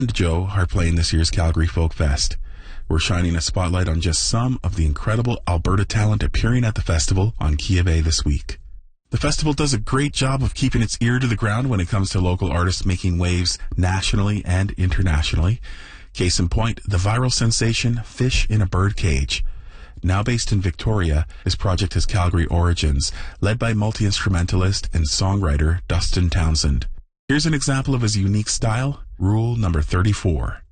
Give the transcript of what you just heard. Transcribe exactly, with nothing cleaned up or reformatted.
and Joe are playing this year's Calgary Folk Fest. We're shining a spotlight on just some of the incredible Alberta talent appearing at the festival on Key Bay this week. The festival does a great job of keeping its ear to the ground when it comes to local artists making waves nationally and internationally. Case in point, the viral sensation Fish in a Birdcage. Now based in Victoria, this project has Calgary origins, led by multi-instrumentalist and songwriter Dustin Townsend. Here's an example of his unique style, Rule number thirty-four.